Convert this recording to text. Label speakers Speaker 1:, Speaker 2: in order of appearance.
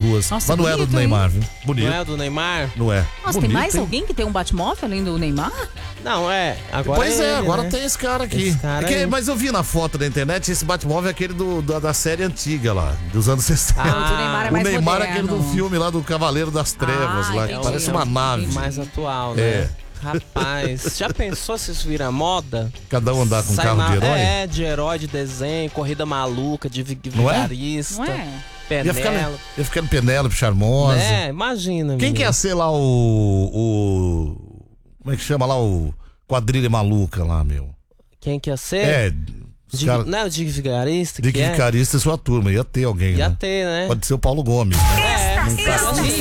Speaker 1: ruas.
Speaker 2: Nossa,
Speaker 1: Mas não é
Speaker 2: bonito,
Speaker 1: do Neymar, viu? Bonito.
Speaker 3: Não é o do Neymar?
Speaker 1: Não é.
Speaker 2: Nossa,
Speaker 1: Bonito,
Speaker 2: tem mais
Speaker 1: hein?
Speaker 2: alguém que tem um Batmóvel além do Neymar?
Speaker 3: Não, agora
Speaker 1: Pois é,
Speaker 3: ele,
Speaker 1: agora
Speaker 3: né?
Speaker 1: tem esse cara aqui.
Speaker 3: Esse cara aí.
Speaker 1: Mas eu vi na foto da internet, esse Batmóvel é aquele da série antiga lá, dos anos 60.
Speaker 2: O do Neymar é
Speaker 1: O
Speaker 2: mais
Speaker 1: Neymar é
Speaker 2: moderno.
Speaker 1: aquele do filme lá do Cavaleiro das Trevas, lá, que
Speaker 2: entendi.
Speaker 1: parece uma nave.
Speaker 3: Mais atual, né?
Speaker 1: É.
Speaker 3: Rapaz, já pensou se isso vira moda?
Speaker 1: Cada um andar com um
Speaker 3: Sai
Speaker 1: carro de herói?
Speaker 3: de herói, de desenho, corrida maluca, de
Speaker 1: Não é?
Speaker 3: vigarista,
Speaker 2: Não é?
Speaker 3: Penélope.
Speaker 1: Ia ficando Penélope charmosa.
Speaker 3: Imagina.
Speaker 1: Quem
Speaker 3: menino.
Speaker 1: quer ser lá como é que chama lá o quadrilha maluca lá, meu?
Speaker 3: Quem quer ser?
Speaker 1: Os cara,
Speaker 3: Não é o de vigarista?
Speaker 1: de que vigarista é sua turma, ia ter alguém,
Speaker 3: Ia
Speaker 1: né?
Speaker 3: ter, né?
Speaker 1: Pode ser o Paulo Gomes, né?
Speaker 3: Não tá assim.